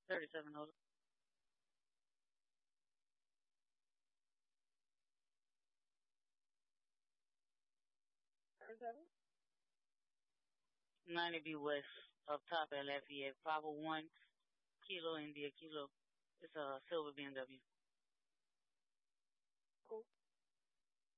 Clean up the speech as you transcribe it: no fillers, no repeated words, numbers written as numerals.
37 90 B West up top at Lafayette. 501 Kilo India Kilo. It's a silver BMW. Cool.